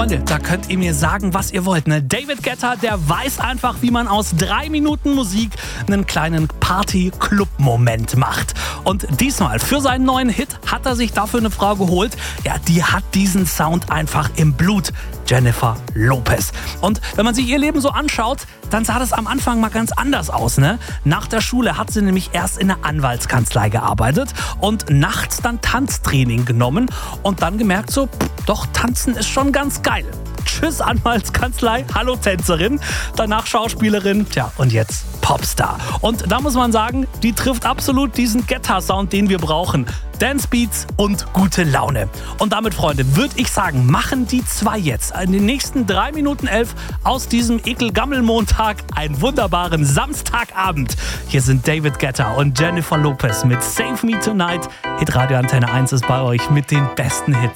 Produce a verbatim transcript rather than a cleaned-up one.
Freunde, da könnt ihr mir sagen, was ihr wollt. Ne? David Guetta, der weiß einfach, wie man aus drei Minuten Musik einen kleinen Party-Club-Moment macht. Und diesmal für seinen neuen Hit hat er sich dafür eine Frau geholt. Ja, die hat diesen Sound einfach im Blut. Jennifer Lopez. Und wenn man sich ihr Leben so anschaut, dann sah das am Anfang mal ganz anders aus. Ne? Nach der Schule hat sie nämlich erst in einer Anwaltskanzlei gearbeitet und nachts dann Tanztraining genommen und dann gemerkt so, pff, doch, tanzen ist schon ganz geil. Tschüss Anwaltskanzlei, hallo Tänzerin, danach Schauspielerin, tja und jetzt Popstar. Und da muss man sagen, die trifft absolut diesen Guetta-Sound, den wir brauchen. Dancebeats und gute Laune. Und damit, Freunde, würde ich sagen, machen die zwei jetzt in den nächsten drei Minuten elf aus diesem Ekel-Gammel-Montag einen wunderbaren Samstagabend. Hier sind David Guetta und Jennifer Lopez mit Save Me Tonight. Hitradio Antenne eins ist bei euch mit den besten Hits.